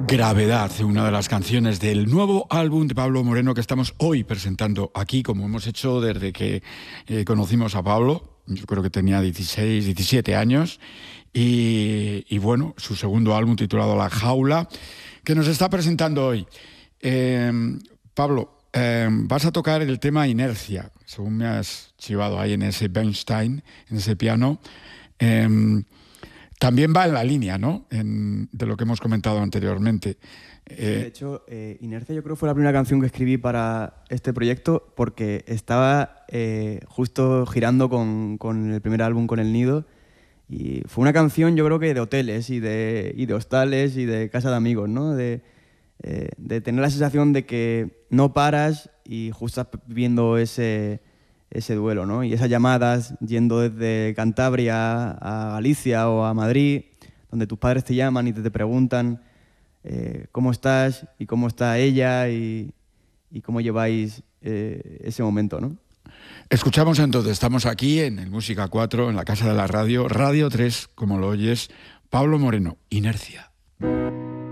Gravedad, una de las canciones del nuevo álbum de Pablo Moreno que estamos hoy presentando aquí, como hemos hecho desde que conocimos a Pablo. Yo creo que tenía 16, 17 años y bueno, su segundo álbum titulado La Jaula, que nos está presentando hoy. Pablo, vas a tocar el tema Inercia, según me has chivado ahí en ese Bernstein, en ese piano. También va en la línea, ¿no? De lo que hemos comentado anteriormente. De hecho, Inercia yo creo que fue la primera canción que escribí para este proyecto porque estaba justo girando con el primer álbum, con El Nido, y fue una canción yo creo que de hoteles y de hostales y de casa de amigos, ¿no? De tener la sensación de que no paras y justo estás viviendo ese duelo, ¿no? Y esas llamadas yendo desde Cantabria a Galicia o a Madrid, donde tus padres te llaman y te preguntan cómo estás y cómo está ella y cómo lleváis ese momento, ¿no? Escuchamos entonces, estamos aquí en el Música 4, en la Casa de la Radio, Radio 3, como lo oyes, Pablo Moreno, Inercia.